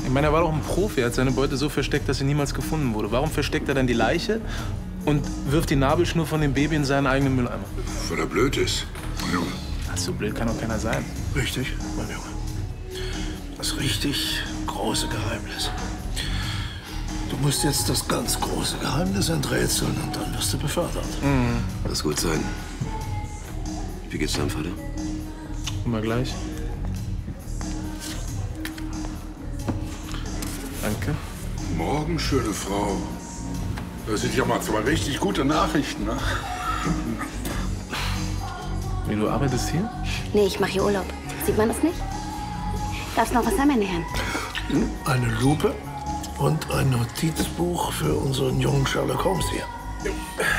Ich meine, er war doch ein Profi. Er hat seine Beute so versteckt, dass sie niemals gefunden wurde. Warum versteckt er dann die Leiche und wirft die Nabelschnur von dem Baby in seinen eigenen Mülleimer? Weil er blöd ist, mein Junge. Ach, so blöd kann doch keiner sein. Richtig, mein Junge. Das richtig große Geheimnis. Du musst jetzt das ganz große Geheimnis enträtseln und dann wirst du befördert. Mhm. Das gut sein. Wie geht's deinem Vater? Immer gleich. Danke. Morgen, schöne Frau. Das sind ja mal zwei richtig gute Nachrichten, ne? Wie, du arbeitest hier? Nee, ich mache hier Urlaub. Sieht man das nicht? Darf's noch was sein, meine Herren? Eine Lupe und ein Notizbuch für unseren jungen Sherlock Holmes hier.